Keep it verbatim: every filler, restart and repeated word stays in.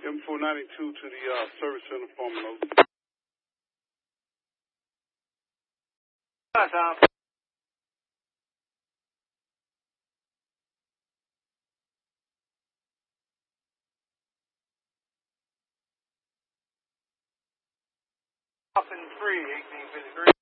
M four ninety-two to the uh, service center form note. Hi, Tom. Up in three, eighteen fifty-three.